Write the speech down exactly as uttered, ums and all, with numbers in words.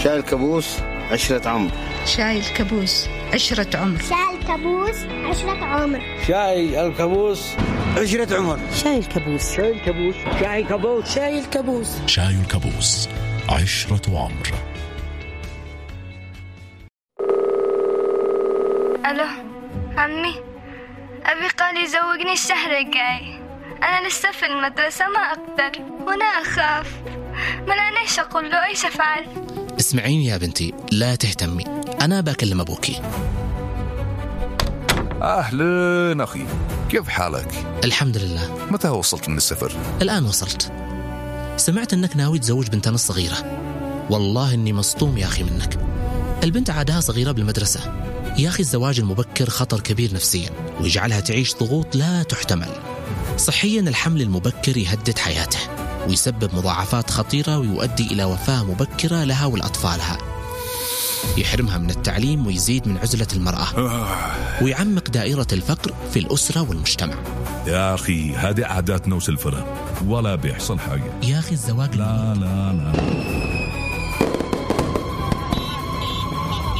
شاي الكابوس عشرة عمر. شاي الكابوس عشرة عمر. شاي الكابوس عشرة عمر. شاي الكابوس عشرة عمر. شاي الكابوس. شاي الكابوس. شاي الكابوس. شاي الكابوس. شاي الكابوس عشرة عمر. ألو عمي، أبي قال يزوجني الشهر الجاي. أنا لسه في المدرسة ما أقدر وأنا أخاف، ما أنا إيش أقول له، إيش أفعل؟ اسمعيني يا بنتي، لا تهتمي، أنا بكلم أبوكي. أهلا أخي، كيف حالك؟ الحمد لله. متى وصلت من السفر؟ الآن وصلت. سمعت أنك ناوي تزوج بنتنا الصغيرة. والله إني مصدوم يا أخي منك. البنت عادها صغيرة بالمدرسة. يا أخي الزواج المبكر خطر كبير نفسيا، ويجعلها تعيش ضغوط لا تحتمل. صحيا الحمل المبكر يهدد حياته ويسبب مضاعفات خطيرة ويؤدي إلى وفاة مبكرة لها ولأطفالها، يحرمها من التعليم ويزيد من عزلة المرأة، ويعمق دائرة الفقر في الأسرة والمجتمع. يا أخي هذه عاداتنا وسلفنا، ولا بيحصل حاجة. يا أخي الزواج لا لا لا